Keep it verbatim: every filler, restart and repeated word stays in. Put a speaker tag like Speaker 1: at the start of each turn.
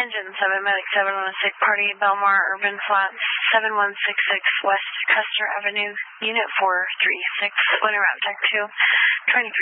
Speaker 1: Engine seven, Medic seven one six, Party, Belmar, Urban Flats, seven one six six, West Custer Avenue, Unit four three six, Winter Route Tech two, twenty-three